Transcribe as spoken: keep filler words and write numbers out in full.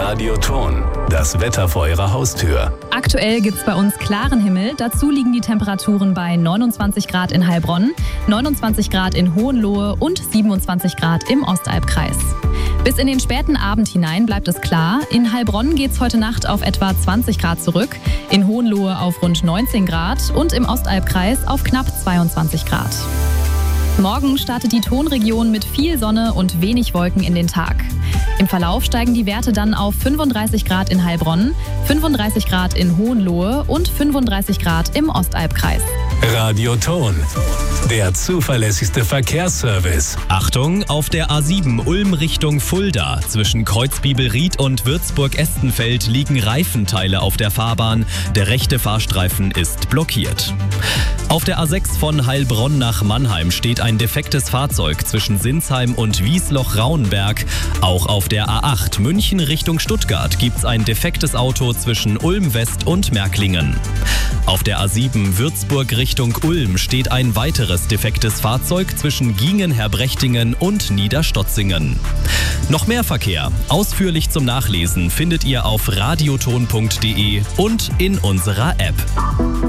Radioton, das Wetter vor Ihrer Haustür. Aktuell gibt es bei uns klaren Himmel. Dazu liegen die Temperaturen bei neunundzwanzig Grad in Heilbronn, neunundzwanzig Grad in Hohenlohe und siebenundzwanzig Grad im Ostalbkreis. Bis in den späten Abend hinein bleibt es klar. In Heilbronn geht es heute Nacht auf etwa zwanzig Grad zurück, in Hohenlohe auf rund neunzehn Grad und im Ostalbkreis auf knapp zweiundzwanzig Grad. Morgen startet die Tonregion mit viel Sonne und wenig Wolken in den Tag. Im Verlauf steigen die Werte dann auf fünfunddreißig Grad in Heilbronn, fünfunddreißig Grad in Hohenlohe und fünfunddreißig Grad im Ostalbkreis. Radioton, der zuverlässigste Verkehrsservice. Achtung, auf der A sieben Ulm Richtung Fulda. Zwischen Kreuzbibelried und Würzburg-Estenfeld liegen Reifenteile auf der Fahrbahn. Der rechte Fahrstreifen ist blockiert. Auf der A sechs von Heilbronn nach Mannheim steht ein defektes Fahrzeug zwischen Sinsheim und Wiesloch-Rauenberg. Auch auf der A acht München Richtung Stuttgart gibt's ein defektes Auto zwischen Ulm West und Märklingen. Auf der A sieben Würzburg Richtung Ulm steht ein weiteres defektes Fahrzeug zwischen Giengen-Herbrechtingen und Niederstotzingen. Noch mehr Verkehr, ausführlich zum Nachlesen, findet ihr auf radioton punkt de und in unserer App.